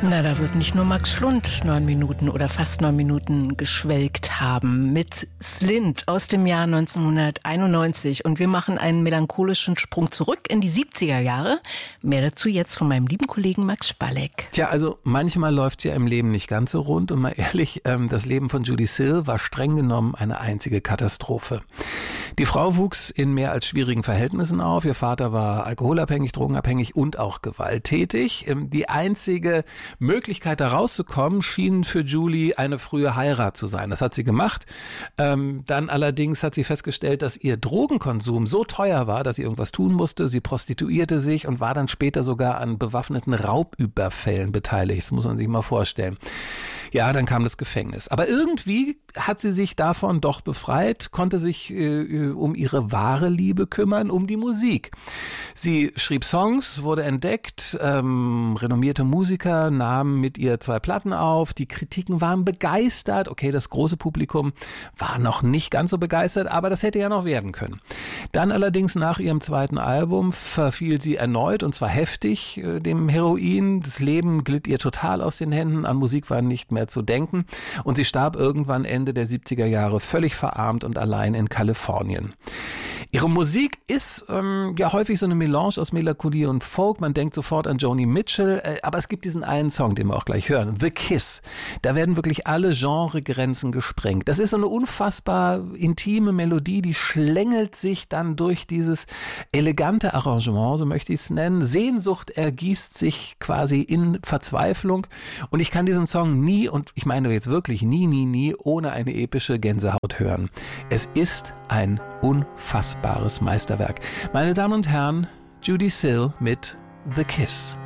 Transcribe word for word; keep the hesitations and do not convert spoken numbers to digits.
Na, da wird nicht nur Max Schlund neun Minuten oder fast neun Minuten geschwelgt haben mit Slint aus dem Jahr neunzehnhunderteinundneunzig. Und wir machen einen melancholischen Sprung zurück in die siebziger Jahre. Mehr dazu jetzt von meinem lieben Kollegen Max Spalleck. Tja, also manchmal läuft es ja im Leben nicht ganz so rund. Und mal ehrlich, ähm, das Leben von Judee Sill war streng genommen eine einzige Katastrophe. Die Frau wuchs in mehr als schwierigen Verhältnissen auf. Ihr Vater war alkoholabhängig, drogenabhängig und auch gewalttätig. Ähm, die einzige Möglichkeit, da rauszukommen, schien für Julie eine frühe Heirat zu sein. Das hat sie gemacht. Ähm, dann allerdings hat sie festgestellt, dass ihr Drogenkonsum so teuer war, dass sie irgendwas tun musste. Sie prostituierte sich und war dann später sogar an bewaffneten Raubüberfällen beteiligt. Das muss man sich mal vorstellen. Ja, dann kam das Gefängnis. Aber irgendwie hat sie sich davon doch befreit, konnte sich äh, um ihre wahre Liebe kümmern, um die Musik. Sie schrieb Songs, wurde entdeckt, ähm, renommierte Musiker nahmen mit ihr zwei Platten auf. Die Kritiken waren begeistert. Okay, das große Publikum war noch nicht ganz so begeistert, aber das hätte ja noch werden können. Dann allerdings nach ihrem zweiten Album verfiel sie erneut, und zwar heftig, äh, dem Heroin. Das Leben glitt ihr total aus den Händen, an Musik war nicht mehr zu denken, und sie starb irgendwann Ende der siebziger Jahre völlig verarmt und allein in Kalifornien. Ihre Musik ist ähm, ja häufig so eine Melange aus Melancholie und Folk. Man denkt sofort an Joni Mitchell, äh, aber es gibt diesen einen Song, den wir auch gleich hören, The Kiss. Da werden wirklich alle Genregrenzen gesprengt. Das ist so eine unfassbar intime Melodie, die schlängelt sich dann durch dieses elegante Arrangement, so möchte ich es nennen. Sehnsucht ergießt sich quasi in Verzweiflung, und ich kann diesen Song nie, und ich meine jetzt wirklich nie, nie, nie, ohne eine epische Gänsehaut hören. Es ist ein unfassbares Meisterwerk. Meine Damen und Herren, Judee Sill mit The Kiss.